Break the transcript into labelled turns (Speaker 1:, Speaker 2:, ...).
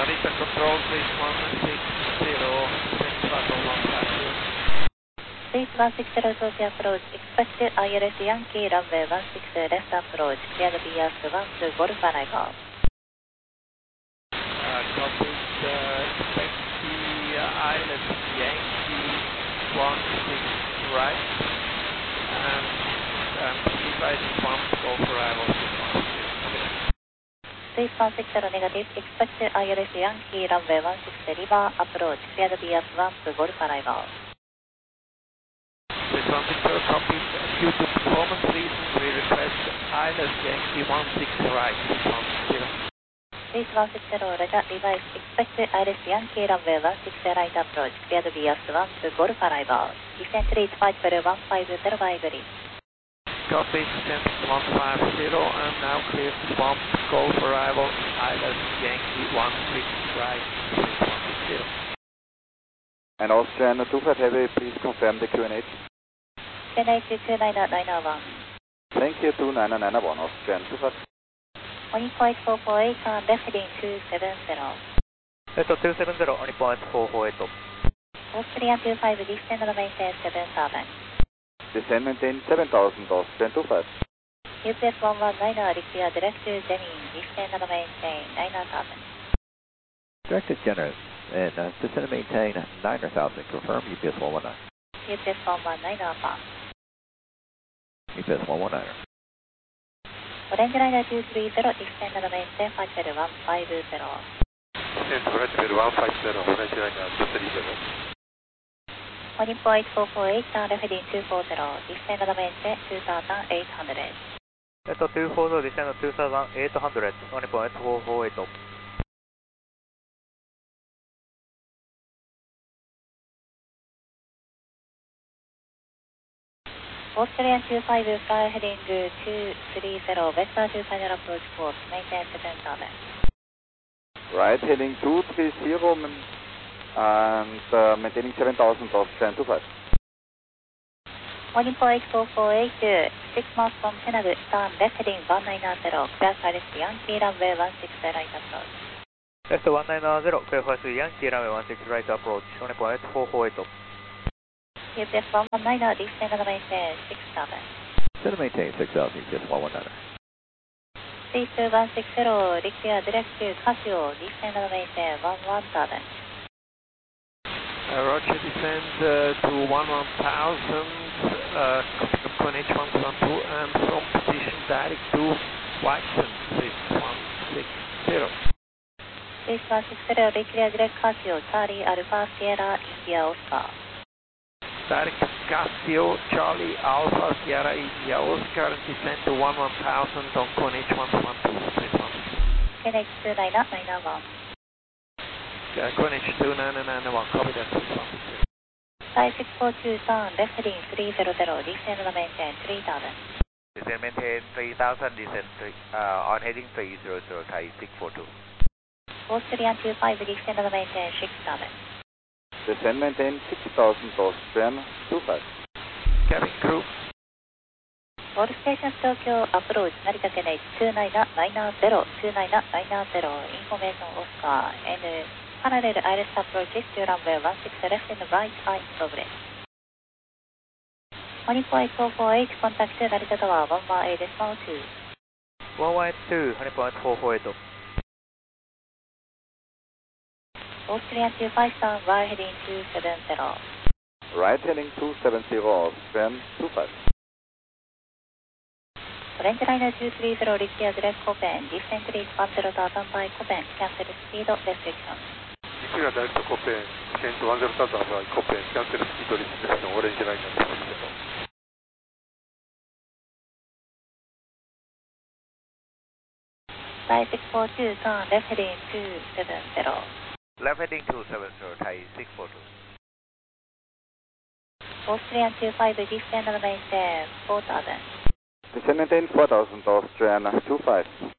Speaker 1: Narita Control, please 160, descend flight on 150.
Speaker 2: Please 160 Tokyo approach, expect ILS Yankee runway 16 left approach, clear the BS 12 Golf arrival.
Speaker 1: Copy, expect the ILS Yankee 16 right, and keep rising 1 Golf arrival 610.
Speaker 2: Please 160 negative, expect ILS Yankee runway 16 river approach, clear the BS 12 Golf arrival.
Speaker 1: Please 160 copy, due to performance reasons we request ILS Yankee 16 right, 610.
Speaker 2: Please 160 letter revise, expect ILS Yankee runway 16 right approach, clear the BS 12 Golf arrival. Descent reach flight level 150 by grid.
Speaker 1: Copy, descent 150 and now clear to swamp, Golf arrival, ILS Yankee 16 right, 610.
Speaker 3: And Austrian 25 Heavy, please confirm the QNH.
Speaker 2: QNH 29991.
Speaker 3: Thank you, 29991, Austrian 25.
Speaker 2: 1.448, left heading 270.
Speaker 4: 270, Nippon 448.
Speaker 2: Austrian 25, descend and maintain 7000.
Speaker 3: Descend maintain 7000, Austrian 25.
Speaker 2: UPS 119, require direct to Zenin, descend and maintain 9000.
Speaker 4: Directed generous, and descend and maintain 9000, confirm UPS 119.
Speaker 2: UPS 119 upon.
Speaker 4: UPS 119.
Speaker 2: Orange Liner 230, descend and maintain flight level 150.
Speaker 1: Descend flight level 150, Orange Liner 230.
Speaker 2: 1.448, left heading 240, descend and maintain 2800.
Speaker 4: 240, descend 2800, Nippon 448.
Speaker 2: Australian 25, fly heading 230, Western 2 final approach course, maintain 7000.
Speaker 3: Right, heading 230 and maintaining 7000, Austrian 25.
Speaker 2: 1.448, 6 miles from Tenagu, turn left heading 190, clear ILS Yankee runway 16 right approach.
Speaker 4: Left 190, clear ILS Yankee runway 16 right approach, Nippon 448.
Speaker 2: UPS 119, descend and maintain 6000.
Speaker 4: Descend and maintain 6000, UPS 119.
Speaker 2: Please 2160, require direct to Casio, descend and maintain 11000.
Speaker 1: Roger, descend to 11000, copy from H112, and from position direct to Whiteson, please 160.
Speaker 2: Please 160, require direct Casio, Charlie Alpha Sierra India Oscar.
Speaker 1: Direct to Casio, Charlie Alpha Sierra India Oscar, and descend to 11000 on H112, please 160.
Speaker 2: QNH 29991.
Speaker 1: QNH 29991, copy that, please 160.
Speaker 2: Sky 642, turn left heading 300, descend and maintain 3000.
Speaker 4: Descend maintain 3000, descend on heading 300, Thai 642.
Speaker 2: Australian 25, descend and maintain 6000.
Speaker 3: Descend maintain 6000, Austrian 25.
Speaker 1: Cabin crew.
Speaker 2: All stations Tokyo approach, Narita QNH 29990, 29990, information Oscar, and parallel ILS approaches to runway 16 left and right eye progress. 1.448, contact Narita Tower 118.2.
Speaker 4: 112, Nippon 448.
Speaker 2: Austrian 25, turn right heading 270.
Speaker 3: Right heading 270, Austrian 25.
Speaker 2: Orange Liner 230, require direct Copen, descent reach 10,000 by Copen, cancel speed restriction.
Speaker 1: Require direct Copen, descent 10,000 by Copen, cancel speed restriction, Orange Liner 230.
Speaker 2: Sky 642, turn left heading 270.
Speaker 4: Left heading 270, Thai 642.
Speaker 2: Austrian 25, descend and maintain 4000.
Speaker 3: Descend maintain 4000, Austrian 25.